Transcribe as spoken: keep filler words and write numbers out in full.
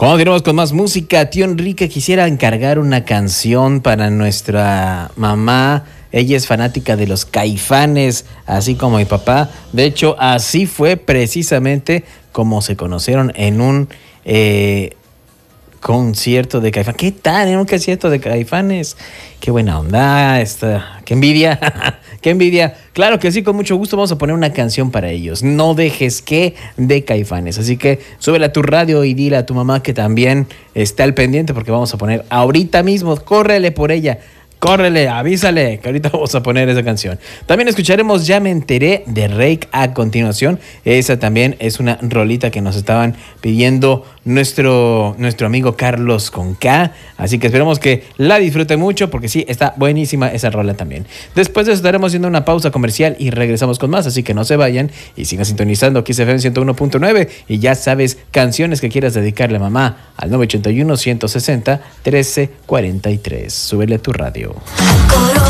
Continuamos con más música. Tío Enrique, quisiera encargar una canción para nuestra mamá. Ella es fanática de los Caifanes, así como mi papá. De hecho, así fue precisamente como se conocieron en un eh, concierto de Caifanes. ¿Qué tal? En un concierto de Caifanes. Qué buena onda. Esta, qué envidia. Qué envidia. Claro que sí, con mucho gusto vamos a poner una canción para ellos. No dejes que de Caifanes. Así que súbela a tu radio y dile a tu mamá que también está al pendiente porque vamos a poner ahorita mismo. Córrele por ella. Córrele, avísale que ahorita vamos a poner esa canción. También escucharemos Ya me enteré de Reik a continuación. Esa también es una rolita que nos estaban pidiendo nuestro, nuestro amigo Carlos con K. Así que esperemos que la disfruten mucho porque sí, está buenísima esa rola también. Después de eso estaremos haciendo una pausa comercial y regresamos con más. Así que no se vayan y sigan sintonizando Kiss F M ciento uno punto nueve. Y ya sabes, canciones que quieras dedicarle a mamá al nueve ocho uno, uno sesenta, trece cuarenta y tres. Súbele a tu radio.